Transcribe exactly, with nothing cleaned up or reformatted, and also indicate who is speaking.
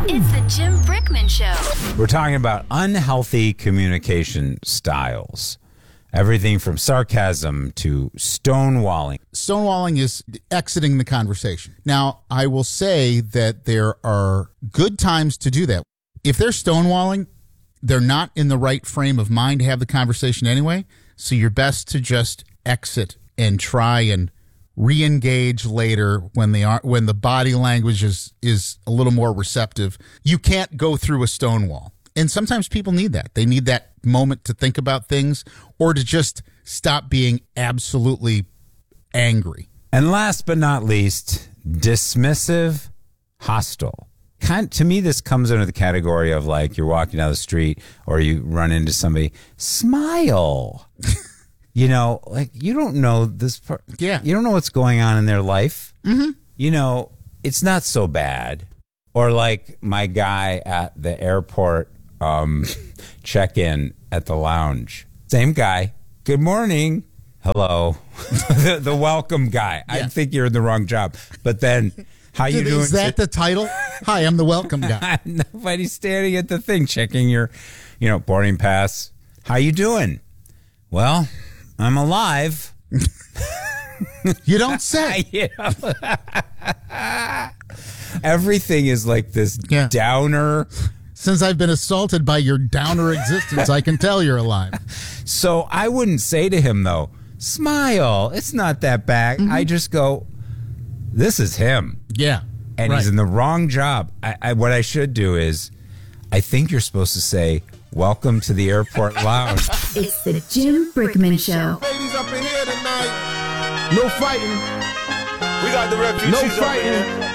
Speaker 1: It's the Jim Brickman Show.
Speaker 2: We're talking about unhealthy communication styles. Everything from sarcasm to stonewalling.
Speaker 3: Stonewalling is exiting the conversation. Now, I will say that there are good times to do that. If they're stonewalling, they're not in the right frame of mind to have the conversation anyway, so you're best to just exit and try and re-engage later when they are when the body language is is a little more receptive. You can't go through a stonewall. And sometimes people need that. They need that moment to think about things or to just stop being absolutely angry.
Speaker 2: And last but not least, dismissive, hostile. Kind, to me, this comes under the category of like you're walking down the street or you run into somebody, smile. You know, like you don't know this part.
Speaker 3: Yeah.
Speaker 2: You don't know what's going on in their life.
Speaker 3: Mm-hmm.
Speaker 2: You know, it's not so bad. Or like my guy at the airport um, check-in at the lounge. Same guy. Good morning. Hello. the, the welcome guy. Yeah. I think you're in the wrong job. But then, how you doing?
Speaker 3: Is that the title? Hi, I'm the welcome guy.
Speaker 2: Nobody's standing at the thing checking your, you know, boarding pass. How you doing? Well, I'm alive.
Speaker 3: You don't say.
Speaker 2: You know? Everything is like this yeah. downer.
Speaker 3: Since I've been assaulted by your downer existence, I can tell you're alive.
Speaker 2: So I wouldn't say to him, though, smile. It's not that bad. Mm-hmm. I just go, this is him.
Speaker 3: Yeah.
Speaker 2: And
Speaker 3: right.
Speaker 2: he's in the wrong job. I, I, what I should do is, I think you're supposed to say, welcome to the airport lounge.
Speaker 1: It's the Jim Brickman Show.
Speaker 4: Ladies up in here tonight. No fighting. We got the refugees. No fighting.